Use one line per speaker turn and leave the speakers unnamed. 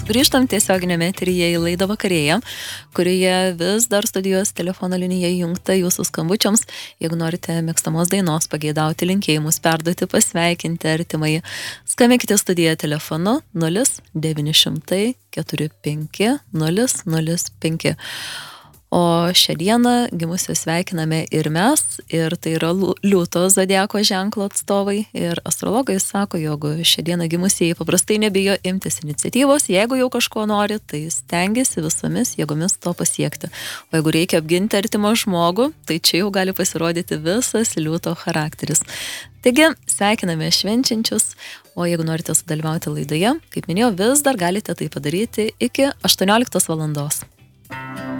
Grįžtam tiesioginėme eteryje į laidą Vakarėja, kurioje vis dar studijos telefono linija įjungta jūsų skambučiams. Jeigu norite mėgstamos dainos pageidauti, linkėjimus perduoti, pasveikinti artimai, skambinkite studiją telefonu 0900 45 005. O šią dieną gimusius sveikiname ir mes, ir tai yra Liūto zodiako ženklo atstovai. Ir astrologai sako, jog šią dieną gimusieji paprastai nebijo imtis iniciatyvos. Jeigu jau kažko nori, tai stengiasi visomis jėgomis to pasiekti. O jeigu reikia apginti artimą žmogų, tai čia jau gali pasirodyti visas Liūto charakteris. Taigi, sveikiname švenčiančius, o jeigu norite sudalyvauti laidoje, kaip minėjau, vis dar galite tai padaryti iki 18 valandos.